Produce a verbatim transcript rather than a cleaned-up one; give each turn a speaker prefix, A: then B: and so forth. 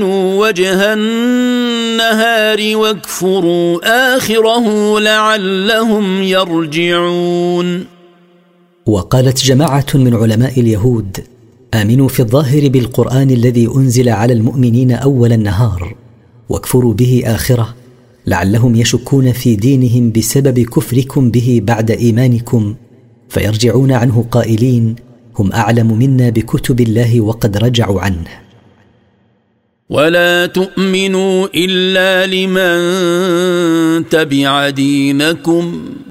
A: وجه النهار واكفروا آخره لعلهم يرجعون.
B: وقالت جماعة من علماء اليهود: آمنوا في الظاهر بالقرآن الذي أنزل على المؤمنين أول النهار، واكفروا به آخره لعلهم يشكون في دينهم بسبب كفركم به بعد إيمانكم، فيرجعون عنه قائلين: هم أعلم منا بكتب الله وقد رجعوا عنه.
A: ولا تؤمنوا إلا لمن تبع دينكم